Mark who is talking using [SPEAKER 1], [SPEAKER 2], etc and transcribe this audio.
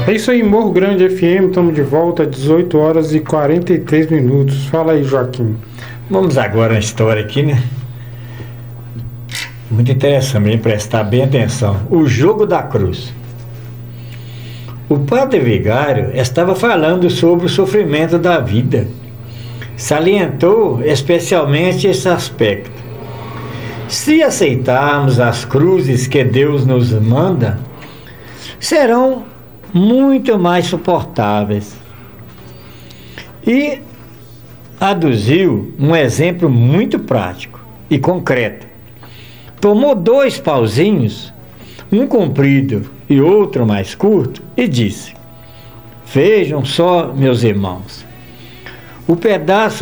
[SPEAKER 1] É isso aí, Morro Grande FM, estamos de volta às 18 horas e 43 minutos. Fala aí, Joaquim.
[SPEAKER 2] Vamos agora na história aqui, né? Muito interessante, prestar bem atenção. O jogo da cruz. O padre vigário estava falando sobre o sofrimento da vida. Salientou especialmente esse aspecto. Se aceitarmos as cruzes que Deus nos manda, serão muito mais suportáveis. E aduziu um exemplo muito prático e concreto. Tomou 2 pauzinhos, um comprido e outro mais curto, e disse: vejam só, meus irmãos, o pedaço